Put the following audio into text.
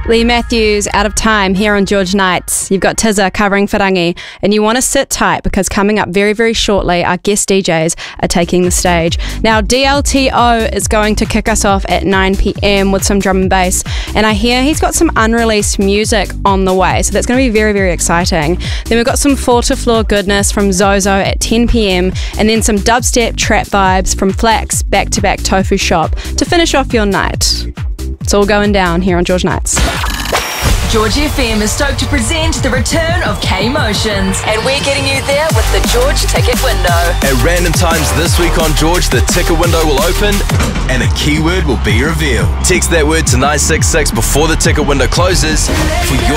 Lee Matthews, Out of Time, here on George Nights. You've got Tizza covering Wharangi, and you want to sit tight because coming up very, very shortly, our guest DJs are taking the stage. Now, DLTO is going to kick us off at 9 p.m. with some drum and bass, and I hear he's got some unreleased music on the way, so that's going to be very, very exciting. Then we've got some floor to floor goodness from Zozo at 10 p.m, and then some dubstep trap vibes from Flax, Back to Back Tofu Shop to finish off your night. It's all going down here on George Nights. George FM is stoked to present the return of K-Motions, and we're getting you there with the George Ticket Window. At random times this week on George, the ticket window will open and a keyword will be revealed. Text that word to 966 before the ticket window closes for your